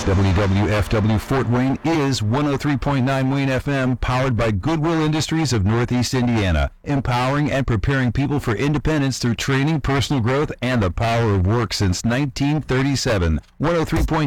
WWFW Fort Wayne is 103.9 Wayne FM, powered by Goodwill Industries of Northeast Indiana, empowering and preparing people for independence through training, personal growth, and the power of work since 1937. 103.9